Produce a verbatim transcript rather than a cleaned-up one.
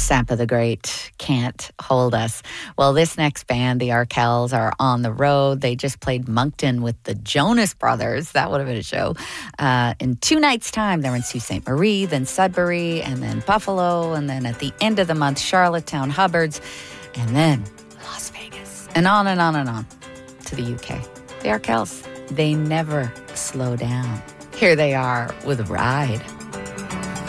Sampa the Great, Can't Hold Us. Well, this next band, the Arkells, are on the road. They just played Moncton with the Jonas Brothers. That would have been a show. Uh, in two nights' time, they're in Sault Ste. Marie, then Sudbury, and then Buffalo, and then at the end of the month, Charlottetown, Hubbards, and then Las Vegas, and on and on and on to the U K. The Arkells, they never slow down. Here they are with Ride.